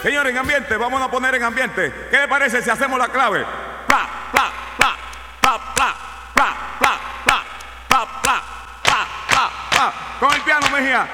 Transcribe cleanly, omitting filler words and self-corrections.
Señores, en ambiente, vamos a poner en ambiente. ¿Qué le parece si hacemos la clave? Pla, pla, pla, pla, pla, pla, pla, pla, pla, pla, pla, pla, pla. Con el piano, Mejía.